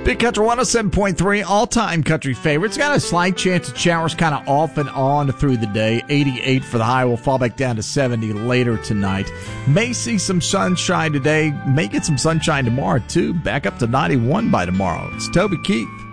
Big Country 107.3, all-time country favorites. Got a slight chance of showers kind of off and on through the day. 88 for the high. Will fall back down to 70 later tonight. May see some sunshine today. May get some sunshine tomorrow, too. Back up to 91 by tomorrow. It's Toby Keith.